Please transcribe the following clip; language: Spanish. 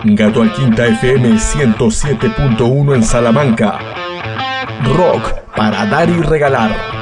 Gato al Quinta FM 107.1 en Salamanca. Rock para dar y regalar.